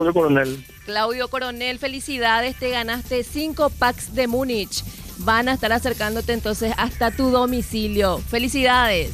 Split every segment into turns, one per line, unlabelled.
Claudio Coronel.
Claudio Coronel, felicidades, te ganaste 5 packs de Múnich. Van a estar acercándote entonces hasta tu domicilio. Felicidades.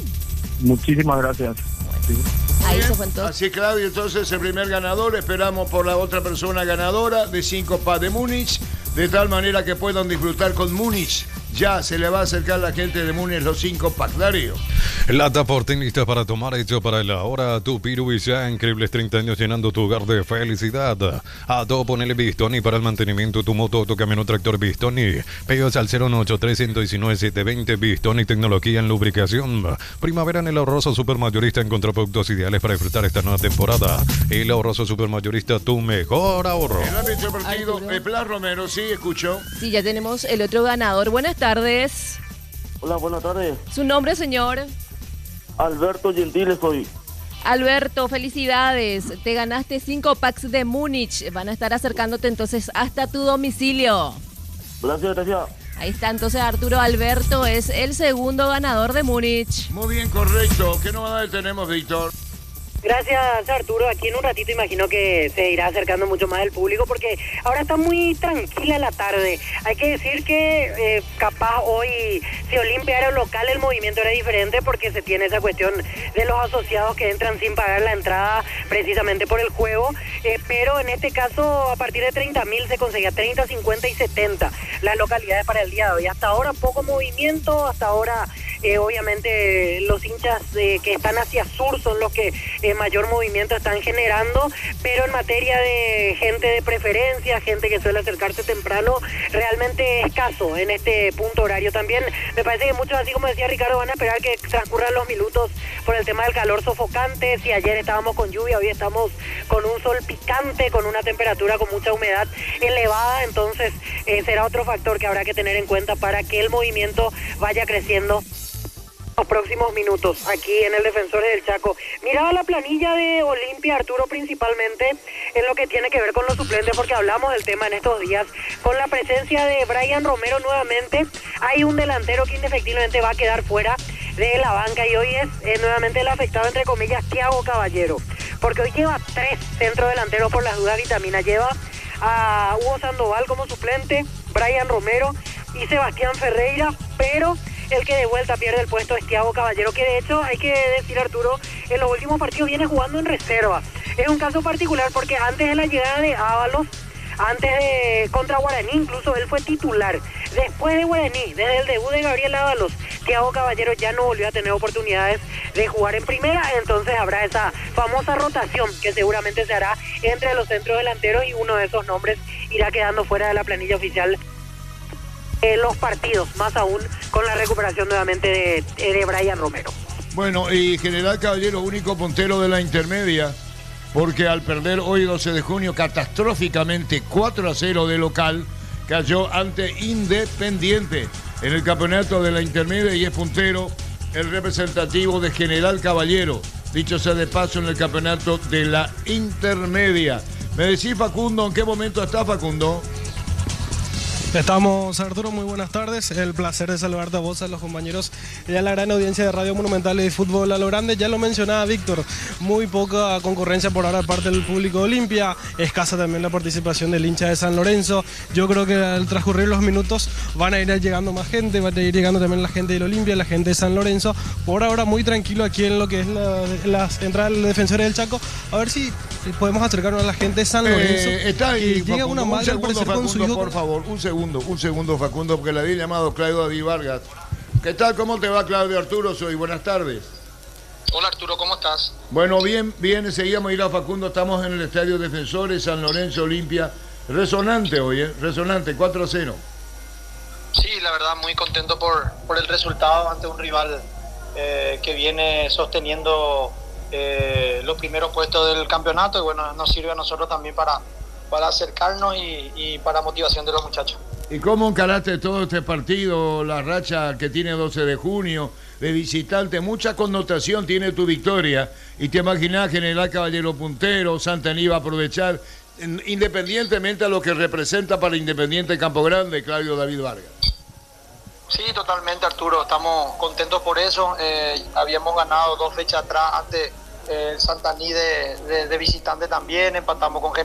Muchísimas gracias. Sí.
Ahí se fue entonces.
Así, Claudio, entonces el primer ganador. Esperamos por la otra persona ganadora de 5 packs de Múnich, de tal manera que puedan disfrutar con Múnich. Ya se le va a acercar la gente de Múnich los 5 packs, Darío.
Lata Fortín lista para tomar, hecho para la hora. Tu Piru y ya increíbles 30 años llenando tu hogar de felicidad. A todo ponele Bistoni para el mantenimiento de tu moto, tu camión o tractor Bistoni. Pedidos al 098-319-720. Bistoni, tecnología en lubricación. Primavera en el ahorroso supermayorista encontró productos ideales para disfrutar esta nueva temporada. El ahorroso supermayorista, tu mejor ahorro.
El árbitro del partido, Plas Romero, sí, escuchó.
Sí, ya tenemos el otro ganador. Buenas tardes.
Hola, buenas tardes.
¿Su nombre, señor?
Alberto Gentile soy.
Alberto, felicidades. Te ganaste 5 packs de Múnich. Van a estar acercándote entonces hasta tu domicilio.
Gracias, gracias.
Ahí está entonces Arturo Alberto, es el segundo ganador de Múnich.
Muy bien, correcto. ¿Qué novedades tenemos, Víctor?
Gracias, Arturo. Aquí en un ratito imagino que se irá acercando mucho más el público porque ahora está muy tranquila la tarde. Hay que decir que capaz hoy, si Olimpia era local, el movimiento era diferente porque se tiene esa cuestión de los asociados que entran sin pagar la entrada precisamente por el juego. Pero en este caso, a partir de 30.000 se conseguía 30, 50 y 70 las localidades para el día de hoy. Hasta ahora poco movimiento, hasta ahora obviamente los hinchas que están hacia sur son los que mayor movimiento están generando, pero en materia de gente de preferencia, gente que suele acercarse temprano, realmente escaso en este punto horario también. Me parece que muchos, así como decía Ricardo, van a esperar que transcurran los minutos por el tema del calor sofocante. Si ayer estábamos con lluvia, hoy estamos con un sol picante, con una temperatura con mucha humedad elevada, entonces será otro factor que habrá que tener en cuenta para que el movimiento vaya creciendo los próximos minutos aquí en el Defensores del Chaco. Miraba la planilla de Olimpia, Arturo, principalmente en lo que tiene que ver con los suplentes, porque hablamos del tema en estos días. Con la presencia de Brian Romero nuevamente, hay un delantero que indefectiblemente va a quedar fuera de la banca y hoy es nuevamente el afectado, entre comillas, Thiago Caballero, porque hoy lleva 3 centrodelanteros por las dudas vitaminas. Lleva a Hugo Sandoval como suplente, Brian Romero y Sebastián Ferreira, pero el que de vuelta pierde el puesto es Thiago Caballero, que de hecho, hay que decir, Arturo, en los últimos partidos viene jugando en reserva. Es un caso particular porque antes de la llegada de Ábalos, contra Guaraní, incluso él fue titular. Después de Guaraní, desde el debut de Gabriel Ábalos, Thiago Caballero ya no volvió a tener oportunidades de jugar en primera, entonces habrá esa famosa rotación que seguramente se hará entre los centros delanteros y uno de esos nombres irá quedando fuera de la planilla oficial los partidos, más aún con la recuperación nuevamente de Brian Romero.
Bueno, y General Caballero, único puntero de la intermedia, porque al perder hoy 12 de junio catastróficamente 4-0 de local, cayó ante Independiente en el campeonato de la intermedia y es puntero el representativo de General Caballero, dicho sea de paso, en el campeonato de la intermedia. Me decís, Facundo, ¿en qué momento está, Facundo?
Estamos, Arturo, muy buenas tardes. El placer de saludarte a vos, a los compañeros y a la gran audiencia de Radio Monumental y de Fútbol a lo Grande. Ya lo mencionaba Víctor, muy poca concurrencia por ahora de parte del público de Olimpia, escasa también la participación del hincha de San Lorenzo. Yo creo que al transcurrir los minutos van a ir llegando más gente, van a ir llegando también la gente del Olimpia, la gente de San Lorenzo. Por ahora muy tranquilo aquí en lo que es las entradas de Defensores del Chaco. A ver si podemos acercarnos a la gente de San Lorenzo.
Está ahí,
llega
Facundo,
una madre al parecer con su hijo.
por favor, un segundo, Facundo, porque le había llamado Claudio David Vargas. ¿Qué tal? ¿Cómo te va, Claudio? Arturo soy. Buenas tardes.
Hola, Arturo, ¿cómo estás?
Bueno, bien, seguíamos ir a Facundo. Estamos en el Estadio Defensores, San Lorenzo, Olimpia. Resonante hoy, resonante, 4-0.
Sí, la verdad, muy contento por el resultado ante un rival que viene sosteniendo los primeros puestos del campeonato y bueno, nos sirve a nosotros también para acercarnos y para motivación de los muchachos.
¿Y cómo encaraste todo este partido, la racha que tiene 12 de junio, de visitante? Mucha connotación tiene tu victoria. Y te imaginás, General Caballero puntero, Santaní va a aprovechar, independientemente a lo que representa para Independiente Campo Grande, Claudio David Vargas.
Sí, totalmente, Arturo. Estamos contentos por eso. Habíamos ganado 2 fechas atrás el Santaní de visitante también, empatamos con